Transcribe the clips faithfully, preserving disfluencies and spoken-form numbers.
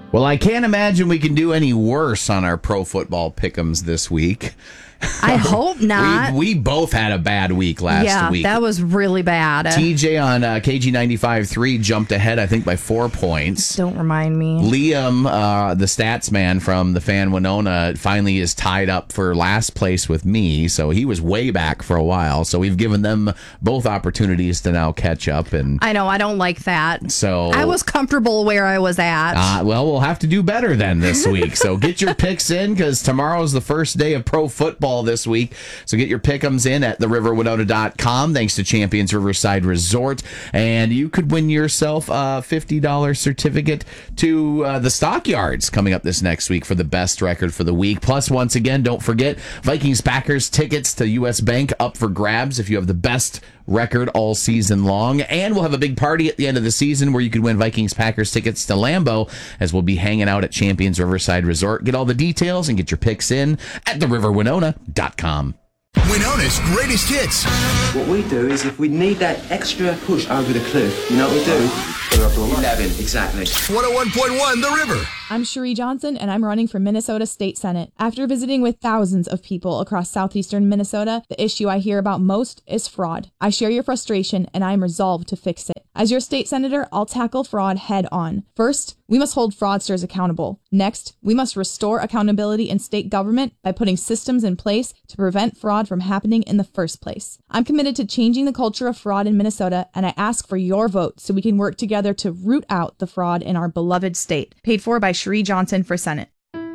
Well, I can't imagine we can do any worse on our pro football pick'ems this week. I hope not. We, we both had a bad week last yeah, week. Yeah, that was really bad. T J on uh, K G ninety-five point three jumped ahead, I think, by four points. Don't remind me. Liam, uh, the stats man from the Fan Winona, finally is tied up for last place with me, so he was way back for a while. So we've given them both opportunities to now catch up. And I know, I don't like that. So I was comfortable where I was at. Uh, well, we'll have to do better then this week. So get your picks in, because tomorrow's the first day of pro football this week. So get your pick'ems in at the river winona dot com, thanks to Champions Riverside Resort, and you could win yourself a fifty dollars certificate to uh, the Stockyards coming up this next week for the best record for the week. Plus, once again, don't forget Vikings Packers tickets to U S Bank up for grabs if you have the best record all season long. And we'll have a big party at the end of the season where you can win Vikings Packers tickets to Lambeau, as we'll be hanging out at Champions Riverside Resort. Get all the details and get your picks in at the river winona dot com. Winona's greatest hits. What we do is, if we need that extra push over the cliff, you know what we do? eleven, exactly. one oh one point one The River. I'm Cherie Johnson, and I'm running for Minnesota State Senate. After visiting with thousands of people across southeastern Minnesota, the issue I hear about most is fraud. I share your frustration, and I am resolved to fix it. As your state senator, I'll tackle fraud head on. First, we must hold fraudsters accountable. Next, we must restore accountability in state government by putting systems in place to prevent fraud from happening in the first place. I'm committed to changing the culture of fraud in Minnesota, and I ask for your vote so we can work together to root out the fraud in our beloved state. Paid for by Cherie Johnson for Senate.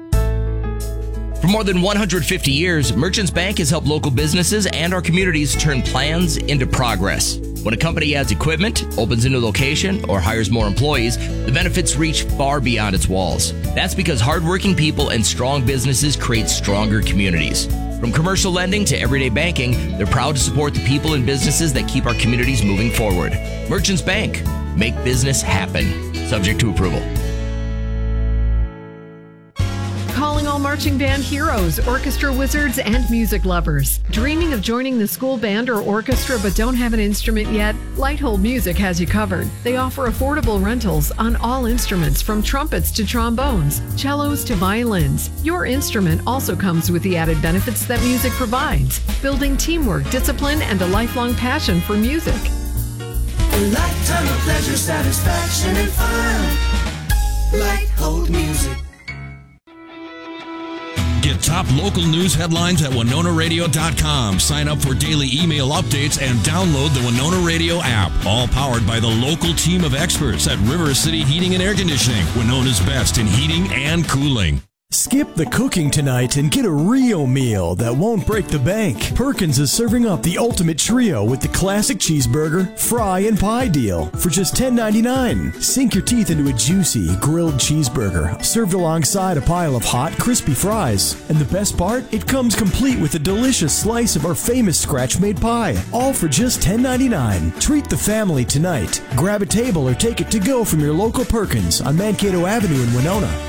For more than one hundred fifty years, Merchants Bank has helped local businesses and our communities turn plans into progress. When a company adds equipment, opens a new location, or hires more employees, the benefits reach far beyond its walls. That's because hardworking people and strong businesses create stronger communities. From commercial lending to everyday banking, they're proud to support the people and businesses that keep our communities moving forward. Merchants Bank. Make business happen. Subject to approval. Calling all marching band heroes, orchestra wizards, and music lovers. Dreaming of joining the school band or orchestra but don't have an instrument yet? Lighthold Music has you covered. They offer affordable rentals on all instruments, from trumpets to trombones, cellos to violins. Your instrument also comes with the added benefits that music provides, building teamwork, discipline, and a lifelong passion for music. A lifetime of pleasure, satisfaction, and fun. Lighthold Music. Get top local news headlines at winona radio dot com. Sign up for daily email updates and download the Winona Radio app. All powered by the local team of experts at River City Heating and Air Conditioning, Winona's best in heating and cooling. Skip the cooking tonight and get a real meal that won't break the bank. Perkins is serving up the ultimate trio with the classic cheeseburger, fry, and pie deal for just ten ninety-nine. Sink your teeth into a juicy grilled cheeseburger served alongside a pile of hot, crispy fries. And the best part? It comes complete with a delicious slice of our famous scratch-made pie, all for just ten ninety-nine. Treat the family tonight. Grab a table or take it to go from your local Perkins on Mankato Avenue in Winona.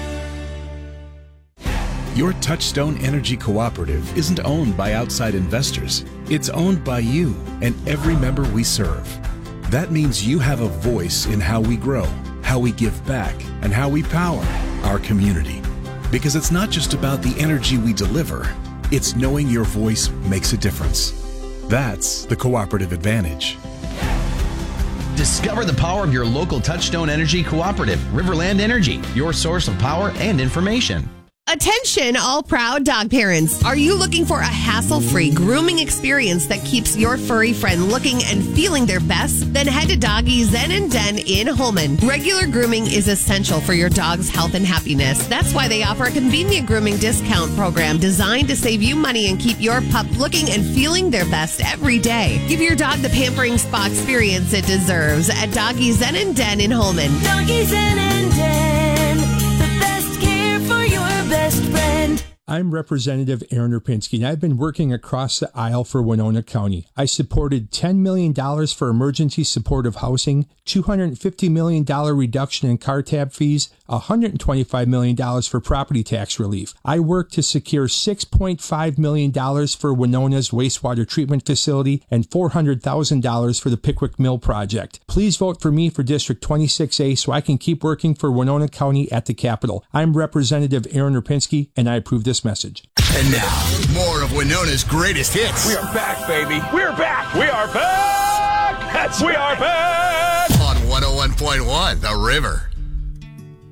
Your Touchstone Energy Cooperative isn't owned by outside investors. It's owned by you and every member we serve. That means you have a voice in how we grow, how we give back, and how we power our community. Because it's not just about the energy we deliver, it's knowing your voice makes a difference. That's the cooperative advantage. Discover the power of your local Touchstone Energy Cooperative, Riverland Energy, your source of power and information. Attention, all proud dog parents. Are you looking for a hassle-free grooming experience that keeps your furry friend looking and feeling their best? Then head to Doggy Zen and Den in Holmen. Regular grooming is essential for your dog's health and happiness. That's why they offer a convenient grooming discount program designed to save you money and keep your pup looking and feeling their best every day. Give your dog the pampering spa experience it deserves at Doggy Zen and Den in Holmen. Doggy Zen and Den, the best care for your best friend. I'm Representative Aaron Rapinski, and I've been working across the aisle for Winona County. I supported ten million dollars for emergency supportive housing, two hundred fifty million dollars reduction in car tab fees, one hundred twenty-five million dollars for property tax relief. I worked to secure six point five million dollars for Winona's wastewater treatment facility and four hundred thousand dollars for the Pickwick Mill project. Please vote for me for District twenty-six A so I can keep working for Winona County at the Capitol. I'm Representative Aaron Rapinski, and I approve this message. And now, more of Winona's greatest hits. We are back, baby. We're back. We are back. That's we are back. On one oh one point one, The River.